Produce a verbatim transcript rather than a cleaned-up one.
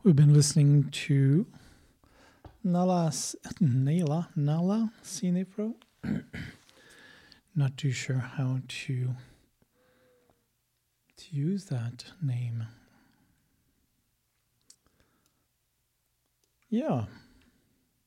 We've been listening to Nala, Nala, Nala Cinepro. Not too sure how to, to use that name. Yeah.